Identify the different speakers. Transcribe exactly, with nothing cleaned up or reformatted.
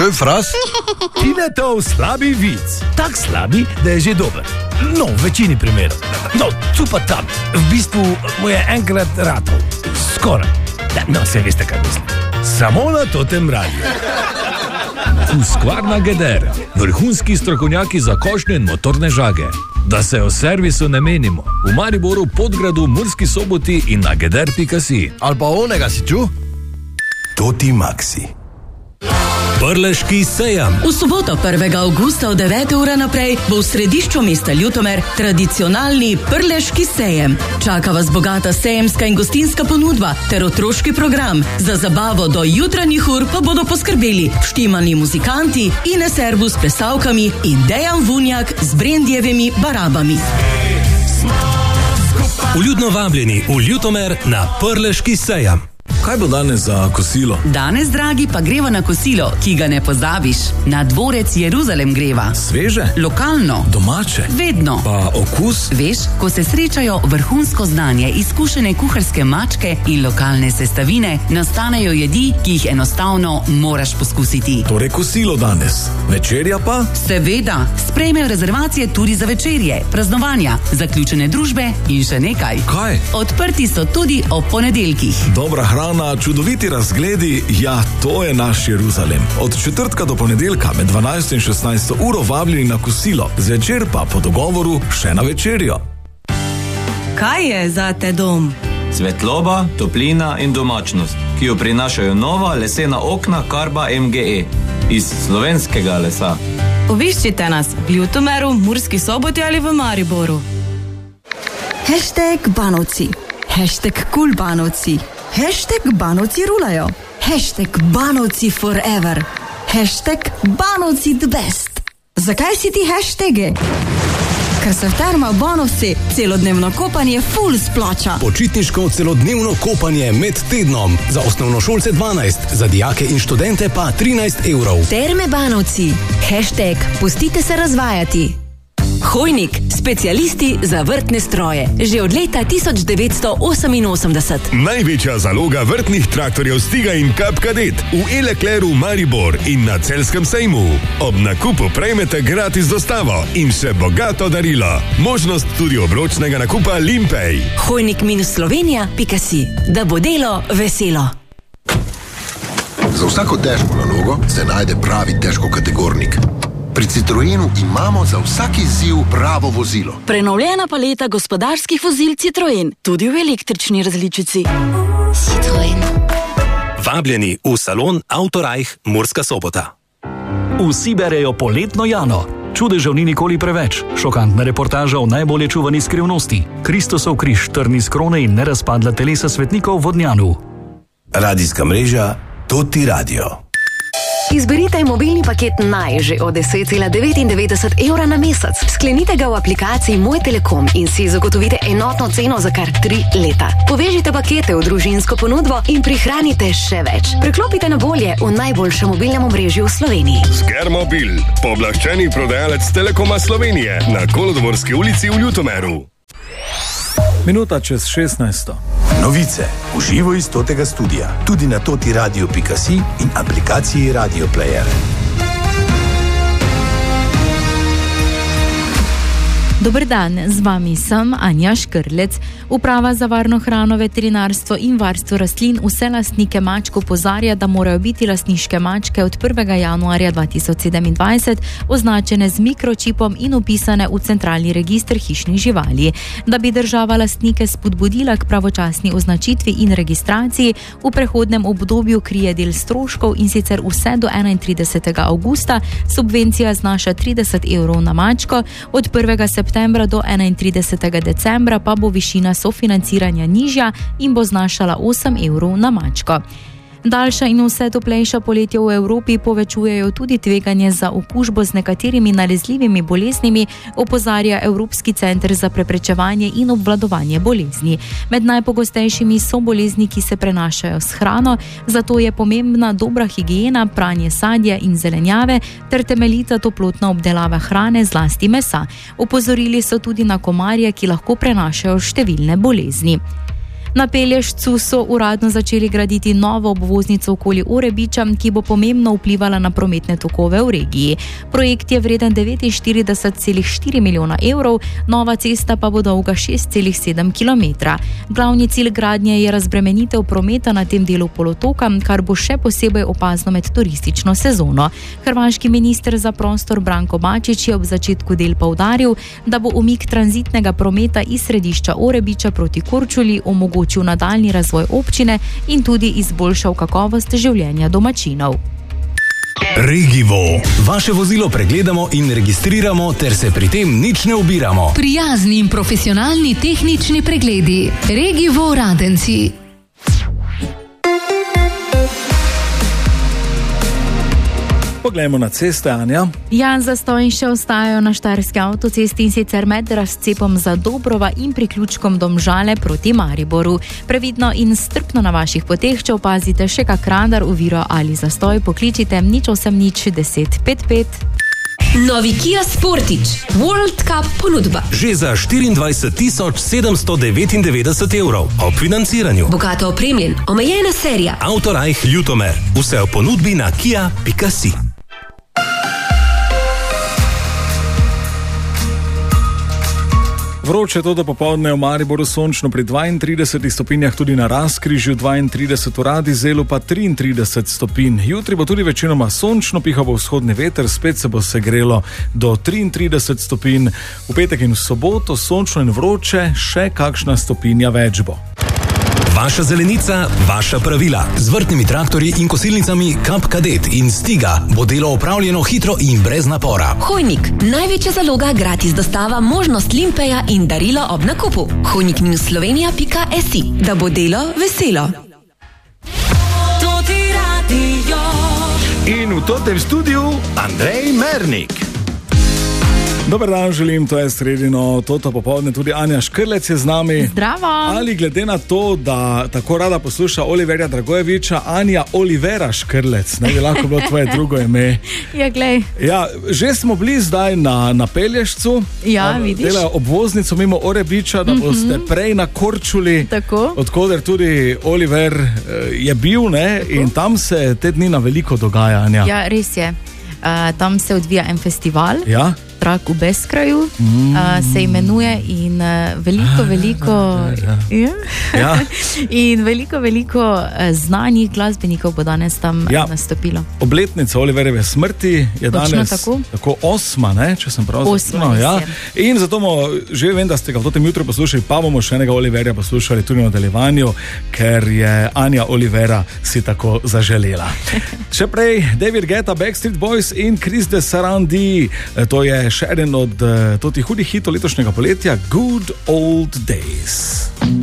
Speaker 1: Kaj, fras?
Speaker 2: Tinetov slabi vic. Tak slabi, da je že dober. No, v večini primerov. No, tu pa tam. V bistvu mu je enkrat ratov. Skoraj. No, se veste, kaj mislim. Samo na Totem radiju.
Speaker 3: Husqvarna Geder. Vrhunski strokovnjaki za košnje in motorne žage. Da se o servisu ne menimo. V Mariboru, Podgradu, Murski Soboti in na geder pika si.
Speaker 1: Ali pa onega si ču?
Speaker 4: Toti Maxi.
Speaker 3: Prleški sejem.
Speaker 5: V soboto prvega avgusta od devete ure naprej bo v središču mesta Ljutomer tradicionalni Prleški sejem. Čaka vas bogata sejemska in gostinska ponudba ter otroški program. Za zabavo do jutranjih ur pa bodo poskrbeli vštimani muzikanti, Ines Serbu s plesavkami in Dejan Vunjak z Brendjevimi barabami.
Speaker 3: Vljudno vabljeni v Ljutomer na Prleški sejem.
Speaker 4: Kaj bo danes za kosilo?
Speaker 5: Danes, dragi, pa greva na kosilo, ki ga ne pozabiš. Na dvorec Jeruzalem greva.
Speaker 4: Sveže?
Speaker 5: Lokalno.
Speaker 4: Domače?
Speaker 5: Vedno.
Speaker 4: Pa okus?
Speaker 5: Veš, ko se srečajo vrhunsko znanje, izkušene kuharske mačke in lokalne sestavine, nastanejo jedi, ki jih enostavno moraš poskusiti.
Speaker 4: Torej kosilo danes. Večerja pa?
Speaker 5: Seveda, sprejmejo rezervacije tudi za večerje, praznovanja, zaključene družbe in še nekaj.
Speaker 4: Kaj?
Speaker 5: Odprti so tudi ob ponedeljkih.
Speaker 4: Dobra hrana, čudoviti razgledi, ja, to je naš Jeruzalem. Od četrtka do ponedeljka med dvanajsto in šestnajsto uro vabljeni na kosilo, zvečer pa po dogovoru še na večerjo.
Speaker 5: Kaj je za te dom?
Speaker 6: Svetloba, toplina in domačnost, ki jo prinašajo nova lesena okna Karba M G E iz slovenskega lesa.
Speaker 7: Obiščite nas v Ljutomeru, Murski Soboti ali v Mariboru.
Speaker 8: Hashtag Banovci. Hashtag Cool Banovci. Hashtag Banovci rulajo. Hashtag Banovci forever. Hashtag Banovci the best. Zakaj si ti hashtagi? Ker se v Termah Banovci celodnevno kopanje ful splača.
Speaker 9: Počitniško celodnevno kopanje med tednom. Za osnovnošolce dvanajst, za dijake in študente pa trinajst evrov.
Speaker 10: Terme Banovci. Hashtag Pustite se razvajati. Hojnik, specialisti za vrtne stroje. Že od leta tisoč devetsto oseminosemdeset.
Speaker 11: Največja zaloga vrtnih traktorjev Stiga in Kap Kadet v Elekleru Maribor in na Celjskem sejmu. Ob nakupu prejmete gratis dostavo in še bogato darilo. Možnost tudi obročnega nakupa Limpej.
Speaker 10: Hojnik minus Slovenija pika si. Da bo delo veselo.
Speaker 12: Za vsako težko nalogo se najde pravi težkokategornik. Pri Citroenu imamo za vsak izziv pravo vozilo.
Speaker 13: Prenovljena paleta gospodarskih vozil Citroen, tudi v električni različici.
Speaker 3: Citroen. Vabljeni v salon Autorajh Murska Sobota.
Speaker 14: Vsi berejo poletno Jano. Čudežev ni nikoli preveč. Šokantna reportaža o najbolje čuvani skrivnosti. Kristosov križ, trni z krone in nerazpadla telesa svetnikov v Vodnjanu.
Speaker 4: Radijska mreža Toti Radio.
Speaker 10: Izberite mobilni paket Naj že od deset cela devetindevetdeset evra na mesec. Sklenite ga v aplikaciji Moj Telekom in si zagotovite enotno ceno za kar tri leta. Povežite pakete v družinsko ponudbo in prihranite še več. Preklopite na bolje v najboljšem mobilnem omrežju v Sloveniji.
Speaker 11: Skermobil, pooblaščeni prodajalec Telekoma Slovenije na Kolodvorski ulici v Ljutomeru.
Speaker 15: Minuta čez šestnajsto.
Speaker 4: Novice v živo iz Totega studija, tudi na toti radio pika si in aplikaciji Radio Player.
Speaker 16: Dober dan, z vami sem Anja Škrlec. Uprava za varno hrano, veterinarstvo in varstvo rastlin vse lastnike mačk opozarja, da morajo biti lastniške mačke od prvega januarja dva tisoč sedemindvajset označene z mikročipom in upisane v centralni register hišnih živali. Da bi država lastnike spodbudila k pravočasni označitvi in registraciji, v prehodnem obdobju krije del stroškov in sicer vse do enaintridesetega avgusta. Subvencija znaša trideset evrov na mačko, od prvega septembra do enaintridesetega decembra pa bo višina sofinanciranja nižja in bo znašala osem evrov na mačko. Daljša in vse toplejša poletja v Evropi povečujejo tudi tveganje za okužbo z nekaterimi nalezljivimi boleznimi, opozarja Evropski center za preprečevanje in obvladovanje bolezni. Med najpogostejšimi so bolezni, ki se prenašajo s hrano, zato je pomembna dobra higiena, pranje sadja in zelenjave ter temeljita toplotna obdelava hrane, zlasti mesa. Opozorili so tudi na komarje, ki lahko prenašajo številne bolezni. Na Pelješcu so uradno začeli graditi novo obvoznico okoli Orebiča, ki bo pomembno vplivala na prometne tokove v regiji. Projekt je vreden devetinštirideset celih štiri milijona evrov, nova cesta pa bo dolga šest celih sedem kilometra. Glavni cilj gradnje je razbremenitev prometa na tem delu polotoka, kar bo še posebej opazno med turistično sezono. Hrvaški minister za prostor Branko Bačić je ob začetku del poudaril, da bo umik tranzitnega prometa iz središča Orebiča proti Korčuli omogočil nadaljni razvoj občine in tudi izboljšal kakovost življenja domačinov.
Speaker 9: Regivo. Vaše vozilo pregledamo in registriramo, ter se pri tem nič ne ubiramo.
Speaker 1: Prijazni in profesionalni tehnični pregledi. Regivo Radenci.
Speaker 15: Poglejmo na ceste, Anja.
Speaker 16: Ja, zastoji še ostajajo na štajerski avtocesti in sicer med razcepom za Dobrova in priključkom Domžale proti Mariboru. Previdno in strpno na vaših poteh, če opazite še kak radar, oviro ali zastoj, pokličite nič osem nič deset pet pet.
Speaker 17: Novi Kia Sportage World Cup ponudba.
Speaker 9: Že za štiriindvajset tisoč sedemsto devetindevetdeset evrov ob financiranju.
Speaker 17: Bogato opremljen, omejena serija.
Speaker 9: Autorajh Ljutomer. Vse v ponudbi na kia pika si.
Speaker 15: Vroče to do popoldne v Mariboru, sončno pri dvaintridesetih stopinjah, tudi na Razkrižju dvaintrideset, v Radizelu pa triintrideset stopinj. Jutri bo tudi večinoma sončno, piha bo vzhodni veter, spet se bo segrelo do triintrideset stopinj. V petek in v soboto sončno in vroče, še kakšna stopinja več bo.
Speaker 9: Vaša zelenica, vaša pravila. Z vrtnimi traktorji in kosilnicami Kap Kadet in Stiga bo delo opravljeno hitro in brez napora.
Speaker 17: Hojnik, največja zaloga, gratis dostava, možnost limpeja in darilo ob nakupu. hojnik slovenija pika si, da bo delo veselo.
Speaker 2: In v totem studiu Andrej Mernik.
Speaker 15: Dober dan želim, to je sredino, toto popoldne, tudi Anja Škrlec je z nami.
Speaker 16: Zdravo.
Speaker 15: Ali glede na to, da tako rada posluša Oliverja Dragojeviča, Anja Olivera Škrlec, ne bi lahko bilo tvoje drugo ime.
Speaker 16: Ja, glej.
Speaker 15: Ja, že smo bili zdaj na, na Pelješcu.
Speaker 16: Ja, vidiš.
Speaker 15: Delajo obvoznico mimo Orebiča, da boste mm-hmm. prej na Korčuli,
Speaker 16: tako.
Speaker 15: Odkoder tudi Oliver je bil, ne, in tam se te dni na veliko dogaja, Anja.
Speaker 16: Ja, res je. Uh, tam se odvija en festival.
Speaker 15: Ja.
Speaker 16: Trak v Beskraju, mm. uh, se imenuje in uh, veliko, veliko
Speaker 15: ja, ja. Ja.
Speaker 16: in veliko, veliko uh, znanih glasbenikov bo danes tam ja. nastopilo.
Speaker 15: Obletnica Oliverjeve smrti je
Speaker 16: Točno
Speaker 15: danes
Speaker 16: tako.
Speaker 15: tako osma, ne, če sem prav
Speaker 16: Osma,
Speaker 15: no, ja. In zato bomo, že vem, da ste ga v tem jutru poslušali, pa bomo še enega Oliverja poslušali tudi v nadaljevanju, ker je Anja Olivera si tako zaželela. Še prej David Guetta, Backstreet Boys in Chris de Sarandi, to je še eden od uh, totih hudih hitov letošnjega poletja, Good Old Days.